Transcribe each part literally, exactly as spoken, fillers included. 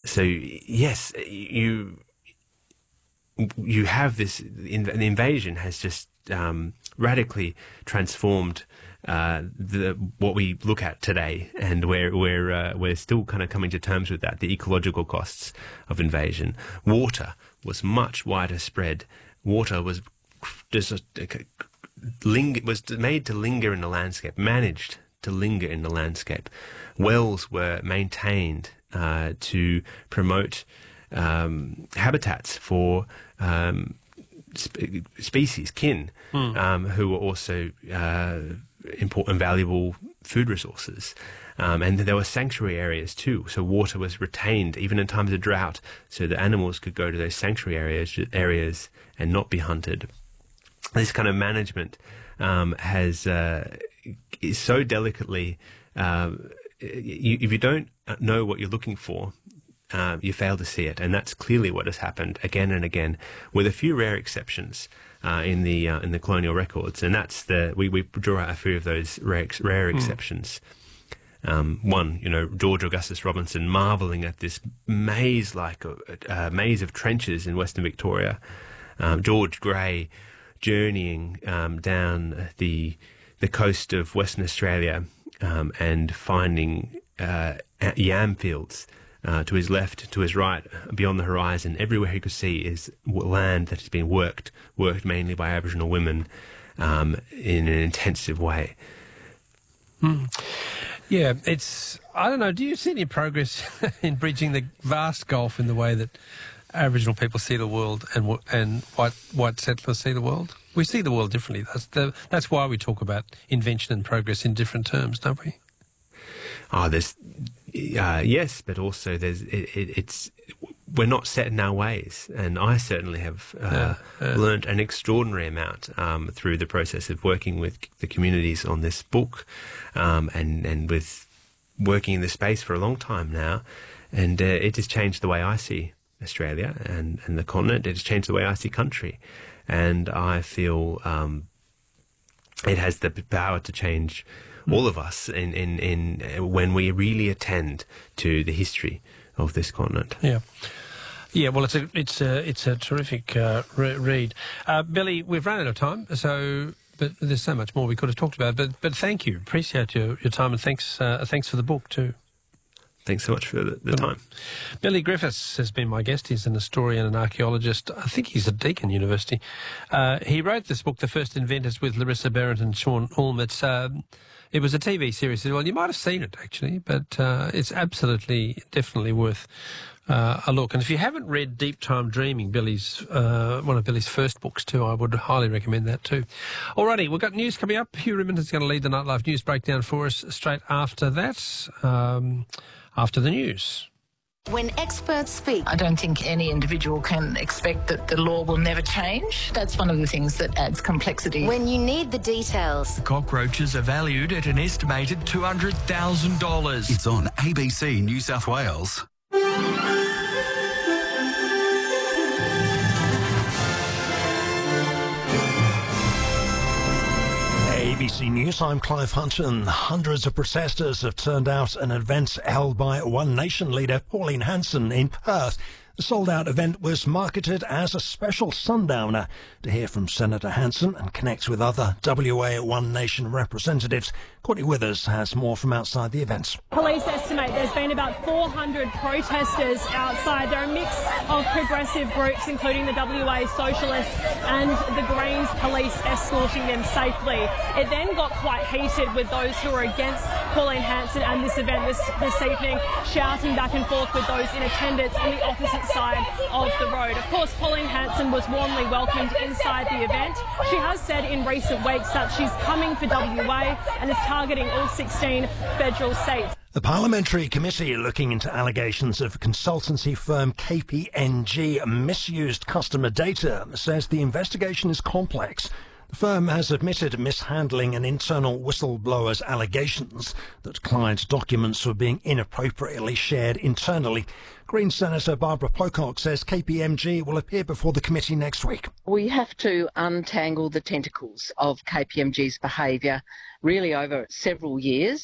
so yes, you you have this. The invasion has just um, radically transformed uh, the what we look at today, and we're we're uh, we're still kind of coming to terms with that. The ecological costs of invasion. Water was much wider spread. Water was just a, ling- was made to linger in the landscape, managed to linger in the landscape. Wells were maintained uh, to promote um, habitats for um, sp- species, kin, mm. um, who were also uh, important, valuable food resources. Um, and there were sanctuary areas too, so water was retained even in times of drought, so the animals could go to those sanctuary areas, areas and not be hunted. This kind of management um, has uh, is so delicately. Uh, you, if you don't know what you're looking for, uh, you fail to see it, and that's clearly what has happened again and again, with a few rare exceptions uh, in the uh, in the colonial records, and that's the we, we draw out a few of those rare, rare exceptions. Mm. Um, one, you know, George Augustus Robinson marvelling at this maze-like uh, maze of trenches in Western Victoria. Um, George Gray journeying um, down the the coast of Western Australia um, and finding uh, yam fields uh, to his left, to his right, beyond the horizon. Everywhere he could see is land that has been worked, worked mainly by Aboriginal women um, in an intensive way. Hmm. Yeah, it's, I don't know, do you see any progress in bridging the vast gulf in the way that Aboriginal people see the world and and white white settlers see the world? We see the world differently. That's the, that's why we talk about invention and progress in different terms, don't we? Oh, there's, uh, yes, but also there's, it, it, it's, we're not set in our ways, and I certainly have uh, yeah, yeah. learnt an extraordinary amount um, through the process of working with the communities on this book, um, and and with working in this space for a long time now, and uh, it has changed the way I see Australia and, and the continent. It has changed the way I see country, and I feel um, it has the power to change all of us in, in, in when we really attend to the history of this continent. Yeah. Yeah, well, it's a it's a it's a terrific uh, re- read, uh, Billy. We've run out of time, so but there's so much more we could have talked about. But but thank you, appreciate your, your time, and thanks uh, thanks for the book too. Thanks so much for the, the time. Billy Griffiths has been my guest. He's an historian and archaeologist. I think he's at Deakin University. Uh, he wrote this book, The First Inventors, with Larissa Barrett and Sean Ulm. It's um, it was a T V series as well. You might have seen it actually, but uh, it's absolutely, definitely worth Uh, a look. And if you haven't read Deep Time Dreaming, Billy's uh, one of Billy's first books too, I would highly recommend that too. Alrighty, we've got news coming up. Hugh Rimmond is going to lead the Nightlife News Breakdown for us straight after that, um, after the news. When experts speak, I don't think any individual can expect that the law will never change. That's one of the things that adds complexity. When you need the details. Cockroaches are valued at an estimated two hundred thousand dollars. It's on A B C New South Wales. A B C News, I'm Clive Hunton. Hundreds of protesters have turned out at an event held by One Nation leader Pauline Hanson in Perth. The sold-out event was marketed as a special sundowner. To hear from Senator Hanson and connect with other W A One Nation representatives, Courtney Withers has more from outside the event. Police estimate there's been about four hundred protesters outside. There are a mix of progressive groups, including the W A Socialists and the Greens police escorting them safely. It then got quite heated with those who were against Pauline Hanson and this event this, this evening, shouting back and forth with those in attendance on the opposite side of the road. Of course, Pauline Hanson was warmly welcomed inside the event. She has said in recent weeks that she's coming for W A and is targeting all sixteen federal seats. The Parliamentary Committee looking into allegations of consultancy firm K P M G misused customer data says the investigation is complex. The firm has admitted mishandling an internal whistleblower's allegations that client documents were being inappropriately shared internally. Green Senator Barbara Pocock says K P M G will appear before the committee next week. We have to untangle the tentacles of K P M G's behaviour really over several years,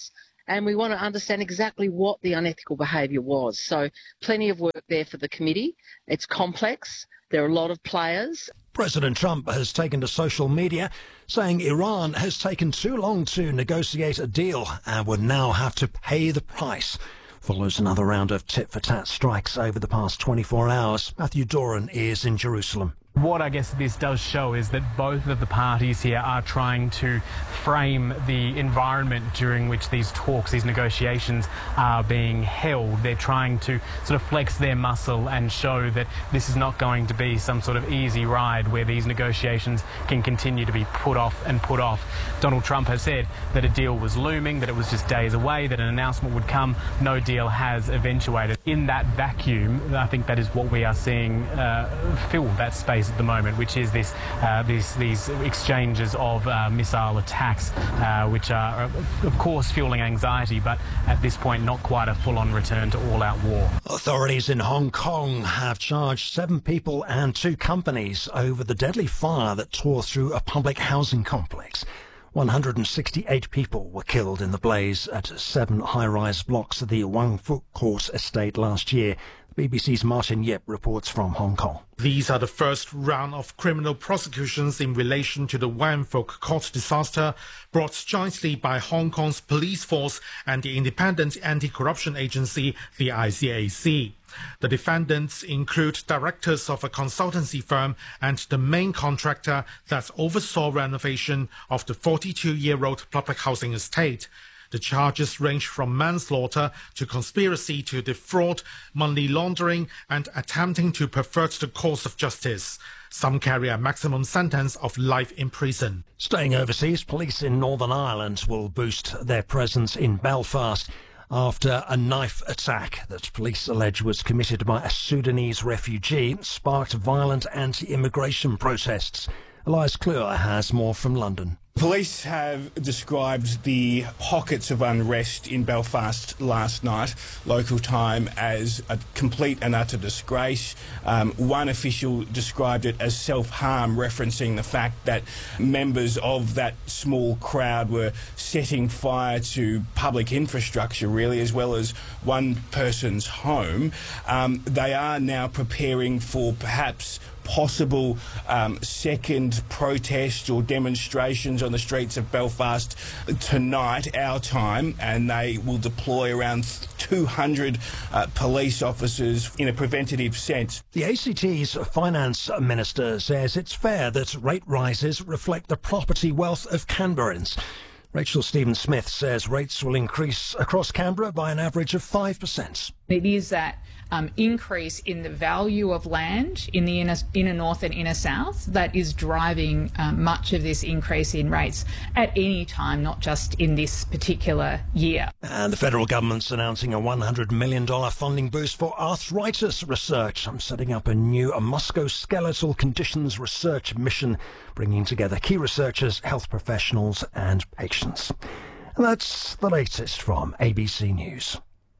and we want to understand exactly what the unethical behaviour was. So plenty of work there for the committee. It's complex. There are a lot of players. President Trump has taken to social media saying Iran has taken too long to negotiate a deal and would now have to pay the price. Follows another round of tit-for-tat strikes over the past twenty-four hours. Matthew Doran is in Jerusalem. What I guess this does show is that both of the parties here are trying to frame the environment during which these talks, these negotiations are being held. They're trying to sort of flex their muscle and show that this is not going to be some sort of easy ride where these negotiations can continue to be put off and put off. Donald Trump has said that a deal was looming, that it was just days away, that an announcement would come. No deal has eventuated. In that vacuum, I think that is what we are seeing uh, fill that space at the moment, which is this, uh, this these exchanges of uh, missile attacks, uh, which are, of course, fueling anxiety, but at this point not quite a full-on return to all-out war. Authorities in Hong Kong have charged seven people and two companies over the deadly fire that tore through a public housing complex. one hundred sixty-eight people were killed in the blaze at seven high-rise blocks of the Wang Fuk Court estate last year. B B C's Martin Yip reports from Hong Kong. These are the first round of criminal prosecutions in relation to the Wang Fuk Court disaster, brought jointly by Hong Kong's police force and the independent anti-corruption agency, the I C A C. The defendants include directors of a consultancy firm and the main contractor that oversaw renovation of the forty-two-year-old public housing estate. The charges range from manslaughter to conspiracy to defraud, money laundering, and attempting to pervert the course of justice. Some carry a maximum sentence of life in prison. Staying overseas, police in Northern Ireland will boost their presence in Belfast after a knife attack that police allege was committed by a Sudanese refugee sparked violent anti-immigration protests. Elias Clure has more from London. Police have described the pockets of unrest in Belfast last night, local time, as a complete and utter disgrace. Um, one official described it as self-harm, referencing the fact that members of that small crowd were setting fire to public infrastructure, really, as well as one person's home. Um, they are now preparing for perhaps possible um, second protest or demonstrations on the streets of Belfast tonight, our time, and they will deploy around two hundred uh, police officers in a preventative sense. The A C T's finance minister says it's fair that rate rises reflect the property wealth of Canberrans. Rachel Stephen-Smith says rates will increase across Canberra by an average of five percent. It is that um, increase in the value of land in the inner, inner north and inner south that is driving um, much of this increase in rates at any time, not just in this particular year. And the federal government's announcing a one hundred million dollars funding boost for arthritis research. I'm setting up a new a musculoskeletal conditions research mission, bringing together key researchers, health professionals and patients. And that's the latest from A B C News.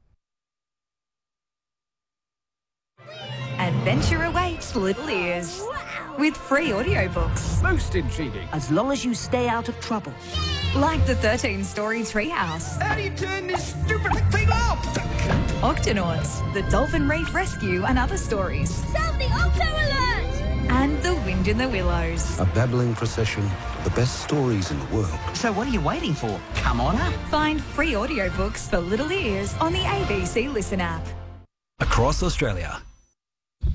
Adventure awaits little ears with free audiobooks. Most intriguing. As long as you stay out of trouble. Like the thirteen-story Treehouse. How do you turn this stupid thing off? Octonauts, the Dolphin Reef Rescue and other stories. Sound the Octo Alert! And The Wind in the Willows. A babbling procession of the best stories in the world. So what are you waiting for? Come on up. Find free audiobooks for little ears on the A B C Listen app. Across Australia,